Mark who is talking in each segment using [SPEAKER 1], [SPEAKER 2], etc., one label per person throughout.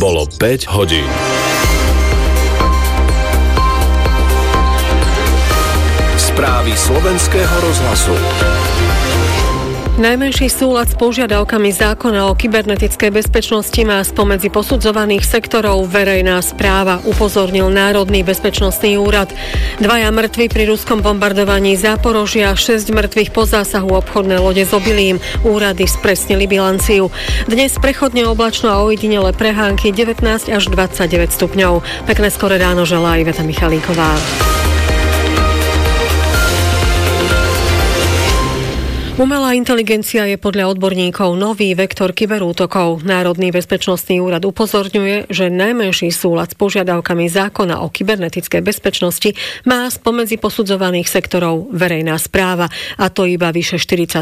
[SPEAKER 1] Bolo 5 hodín. Správy slovenského rozhlasu.
[SPEAKER 2] Najmenší súlad s požiadavkami zákona o kybernetickej bezpečnosti má spomedzi posudzovaných sektorov verejná správa, upozornil Národný bezpečnostný úrad. 2 mŕtvi pri ruskom bombardovaní Záporožia, 6 mŕtvych po zásahu obchodnej lode s obilím. Úrady spresnili bilanciu. Dnes prechodne oblačno a ojedinele prehánky 19 až 29 stupňov. Pekné skore ráno želá Iveta Michalíková. Umelá inteligencia je podľa odborníkov nový vektor kyberútokov. Národný bezpečnostný úrad upozorňuje, že najmenší súlad s požiadavkami zákona o kybernetickej bezpečnosti má spomedzi posudzovaných sektorov verejná správa, a to iba vyše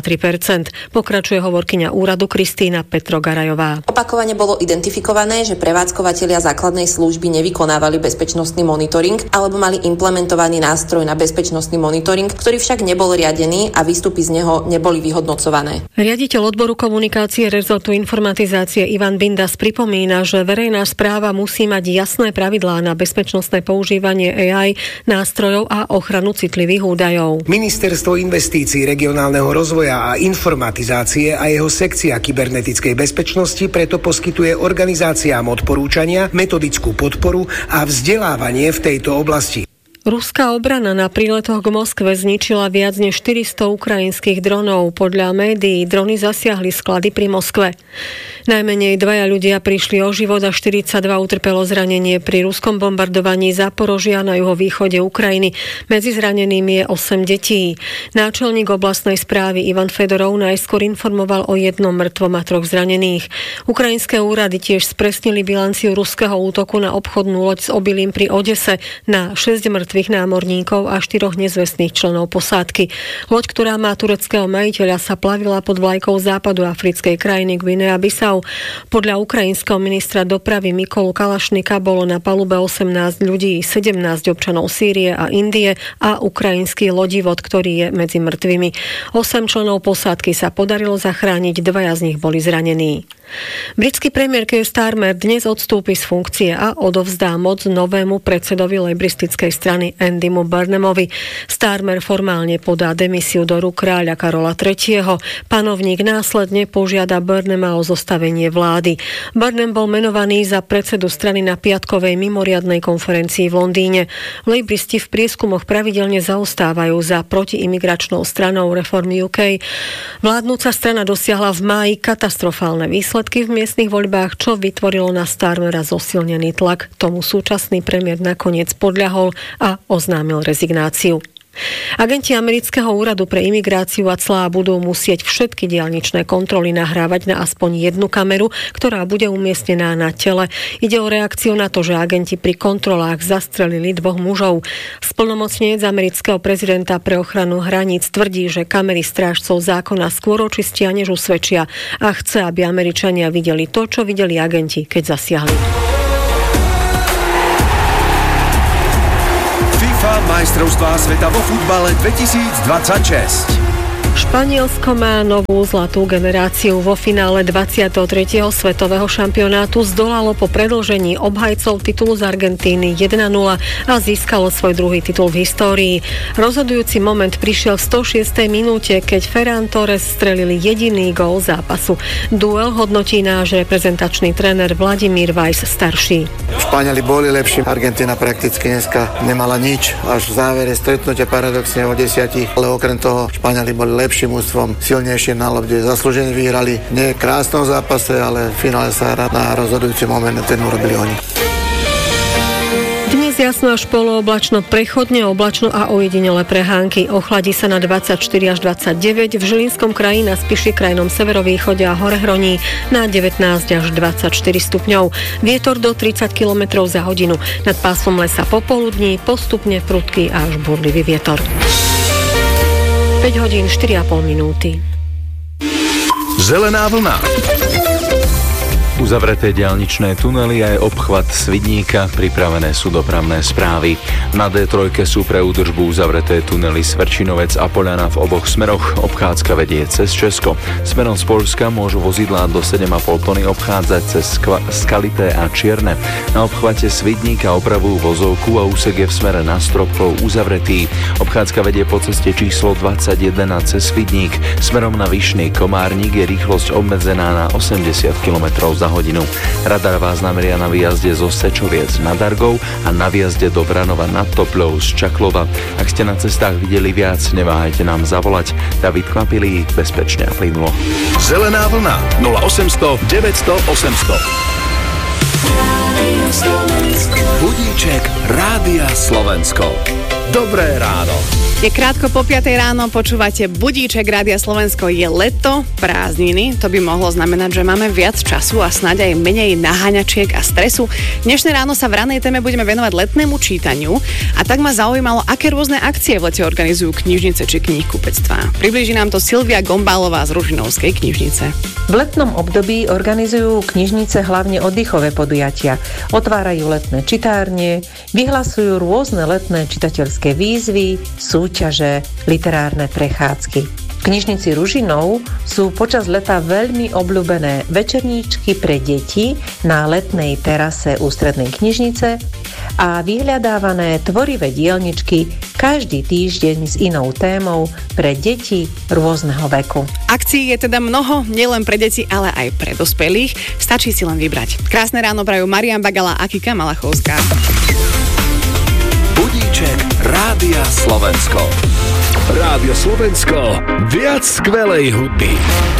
[SPEAKER 2] 43%. Pokračuje hovorkyňa úradu Kristína Petrogarajová.
[SPEAKER 3] Opakovane bolo identifikované, že prevádzkovatelia základnej služby nevykonávali bezpečnostný monitoring alebo mali implementovaný nástroj na bezpečnostný monitoring, ktorý však nebol riadený a výstupy z neho boli vyhodnocované.
[SPEAKER 2] Riaditeľ odboru komunikácie rezortu informatizácie Ivan Bindas pripomína, že verejná správa musí mať jasné pravidlá na bezpečnostné používanie AI, nástrojov a ochranu citlivých údajov.
[SPEAKER 4] Ministerstvo investícií, regionálneho rozvoja a informatizácie a jeho sekcia kybernetickej bezpečnosti preto poskytuje organizáciám odporúčania, metodickú podporu a vzdelávanie v tejto oblasti.
[SPEAKER 2] Ruská obrana na príletoch k Moskve zničila viac než 400 ukrajinských dronov. Podľa médií drony zasiahli sklady pri Moskve. Najmenej 2 ľudia prišli o život a 42 utrpelo zranenie pri ruskom bombardovaní Záporožia na juhovýchode Ukrajiny. Medzi zranenými je 8 detí. Náčelník oblastnej správy Ivan Fedorov najskôr informoval o 1 mŕtvom a 3 zranených. Ukrajinské úrady tiež spresnili bilanciu ruského útoku na obchodnú loď s obilím pri Odese na 6 mŕtvych námorníkov a 4 nezvestných členov posádky. Loď, ktorá má tureckého majiteľa, sa plavila pod vlajkou západu africkej krajiny Guinea-Bissau. Podľa ukrajinského ministra dopravy Mykolu Kalašnika bolo na palube 18 ľudí, 17 občanov Sýrie a Indie a ukrajinský lodivod, ktorý je medzi mŕtvými. 8 členov posádky sa podarilo zachrániť, 2 z nich boli zranení. Britský premiér Keir Starmer dnes odstúpi z funkcie a odovzdá moc novému predsedovi lejbristickej strany Andymu Burnhamovi. Starmer formálne podá demisiu do rúk kráľa Karola III. Panovník následne požiada Burnhama o zostavenie vlády. Burnham bol menovaný za predsedu strany na piatkovej mimoriadnej konferencii v Londýne. Lejbristi v prieskumoch pravidelne zaostávajú za protiimigračnou stranou Reform UK. Vládnúca strana dosiahla v máji katastrofálne výsledky v miestnych voľbách, čo vytvorilo na Starmera zosilnený tlak. Tomu súčasný premiér nakoniec podľahol a oznámil rezignáciu. Agenti amerického úradu pre imigráciu a clá budú musieť všetky diaľničné kontroly nahrávať na aspoň 1 kameru, ktorá bude umiestnená na tele. Ide o reakciu na to, že agenti pri kontrolách zastrelili 2 mužov. Splnomocnenec amerického prezidenta pre ochranu hraníc tvrdí, že kamery strážcov zákona skôr očistia, než usvedčia, a chce, aby Američania videli to, čo videli agenti, keď zasiahli.
[SPEAKER 5] Majstrovstvá sveta vo futbale 2026.
[SPEAKER 2] Španielsko má novú zlatú generáciu. Vo finále 23. svetového šampionátu zdolalo po predĺžení obhajcov titulu z Argentíny 1-0 a získalo svoj druhý titul v histórii. Rozhodujúci moment prišiel v 106. minúte, keď Ferran Torres strelili jediný gól zápasu. Duel hodnotí náš reprezentačný tréner Vladimír Weiss starší.
[SPEAKER 6] Španieli boli lepší, Argentína prakticky dneska nemala nič, až v závere stretnutia paradoxne o 10, ale okrem toho Španieli boli lepším ústvom, silnejšie na lobde, zaslúžene vyhrali. Nie v krásnom zápase, ale v finále sa hrá na rozhodujúci moment, ten urobili oni.
[SPEAKER 2] Dnes jasno až polooblačno, prechodne oblačno a ojedinele prehánky. Ochladí sa na 24 až 29, v Žilinskom kraji, na Spiši, krajnom severovýchode a Horehroní na 19 až 24 stupňov. Vietor do 30 km za hodinu. Nad pásom lesa popoludní postupne prudký až burlivý vietor. 5 hodín 4,5 minúty.
[SPEAKER 1] Zelená vlna.
[SPEAKER 7] Uzavreté diaľničné tunely aj obchvat Svidníka, pripravené sú dopravné správy. Na D3 sú pre údržbu uzavreté tunely Sverčinovec a Poľana v oboch smeroch. Obchádzka vedie cez Česko. Smerom z Poľska môžu vozidlá do 7,5 tony obchádzať cez Skalité a Čierne. Na obchvate Svidníka opravujú vozovku a úsek je v smere na Stropkov uzavretý. Obchádzka vedie po ceste číslo 21 cez Svidník. Smerom na Vyšný Komárnik je rýchlosť obmedzená na 80 km za hodinu. Radar vás nameria na výjazde zo Sečoviec nad Dargou a na výjazde do Branova nad Topľou z Čaklova. Ak ste na cestách videli viac, neváhajte nám zavolať. David Kvapilík, bezpečne a plynulo.
[SPEAKER 1] Zelená vlna 0800 900 800. Budíček Rádia Slovensko. Dobré ráno.
[SPEAKER 8] Je krátko po 5 ráno, počúvate Budíček Rádia Slovensko. Je leto, prázdniny, to by mohlo znamenať, že máme viac času a snáď aj menej naháňačiek a stresu. Dnešné ráno sa v ranej téme budeme venovať letnému čítaniu a tak ma zaujímalo, aké rôzne akcie v lete organizujú knižnice či knihkupectvá. Priblíži nám to Silvia Gombálová z Ružinovskej knižnice.
[SPEAKER 9] V letnom období organizujú knižnice hlavne oddychové podujatia. Otvárajú letné čitárne, vyhlasujú rôzne letné čitateľské výzvy, súťaže, literárne prechádzky. V knižnici Ružinov sú počas leta veľmi obľúbené večerníčky pre deti na letnej terase ústrednej knižnice a vyhľadávané tvorivé dielničky každý týždeň s inou témou pre deti rôzneho veku.
[SPEAKER 8] Akcií je teda mnoho, nielen pre deti, ale aj pre dospelých. Stačí si len vybrať. Krásne ráno prajú Marian Bagala a Kika Malachovská.
[SPEAKER 1] Budíček Rádia Slovensko. Rádio Slovensko. Viac skvelej hudby.